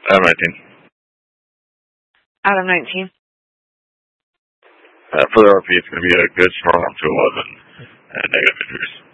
Adam 19. Adam 19. For the RP, it's going to be a good strong up to 11 and negative injuries.